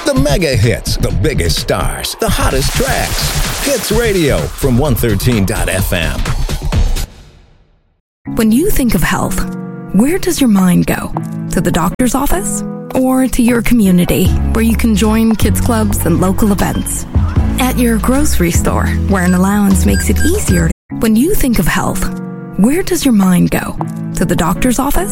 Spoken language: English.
The mega hits, the biggest stars, the hottest tracks. Hits Radio from 113.fm. When you think of health, where does your mind go? To the doctor's office? Or to your community, where you can join kids clubs and local events? At your grocery store, where an allowance makes it easier. When you think of health, where does your mind go? To the doctor's office?